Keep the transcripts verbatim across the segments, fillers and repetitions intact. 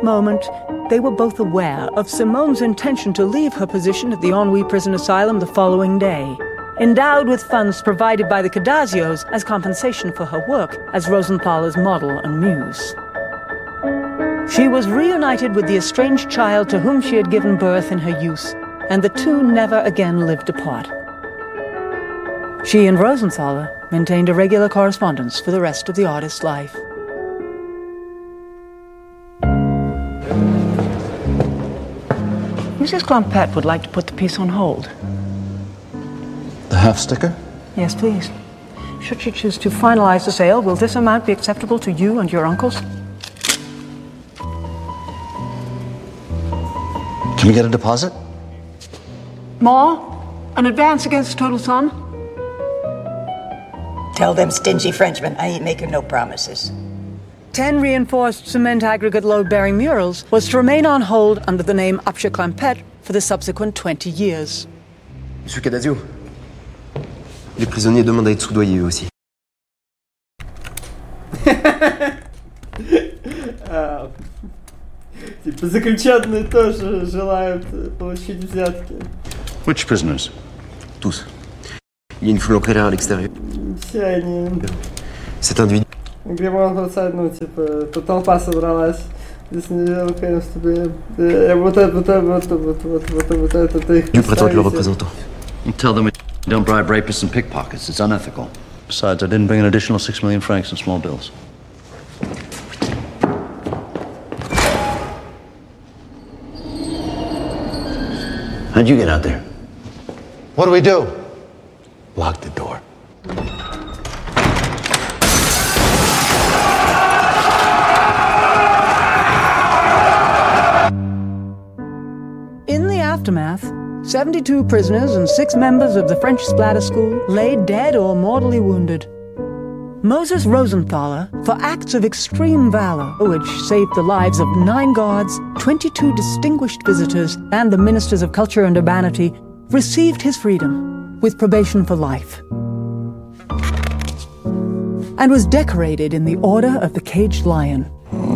moment, they were both aware of Simone's intention to leave her position at the Ennui Prison Asylum the following day, endowed with funds provided by the Cadazios as compensation for her work as Rosenthaler's model and muse. She was reunited with the estranged child to whom she had given birth in her youth, and the two never again lived apart. She and Rosenthaler maintained a regular correspondence for the rest of the artist's life. Missus Clampett would like to put the piece on hold. The half sticker? Yes, please. Should she choose to finalize the sale, will this amount be acceptable to you and your uncles? Can we get a deposit? More? An advance against the total sum? Tell them stingy Frenchmen I ain't making no promises. Ten reinforced cement aggregate load-bearing murals was to remain on hold under the name Upshur Clampett for the subsequent twenty years. Monsieur Cadazio, les prisonniers demandent à être soudoyés eux aussi. Типа заключенные тоже желают получить взятки. Which prisoners? Tous. Il y a une foule en colère à l'extérieur. Все они... Cet individu... Где можно сказать, ну, типа, толпа собралась. Здесь не дело, конечно, вот это, вот это, вот это, вот это, вот это, вот это, это их представитель. Tell them we don't bribe rapists and pickpockets. It's unethical. Besides, I didn't bring an additional six million francs in small bills. How'd you get out there? What do we do? Lock the door. In the aftermath, seventy-two prisoners and six members of the French splatter school lay dead or mortally wounded. Moses Rosenthaler, for acts of extreme valor, which saved the lives of nine guards, twenty-two distinguished visitors, and the ministers of culture and urbanity, received his freedom with probation for life, and was decorated in the Order of the Caged Lion.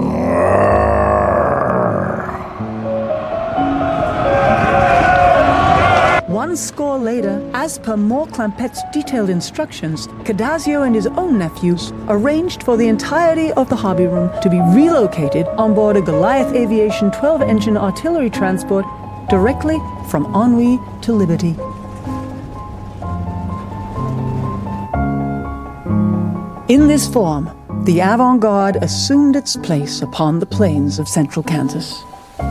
One score later, as per Moore Clampett's detailed instructions, Cadazio and his own nephews arranged for the entirety of the hobby room to be relocated on board a Goliath Aviation twelve-engine artillery transport directly from Ennui to Liberty. In this form, the avant-garde assumed its place upon the plains of central Kansas.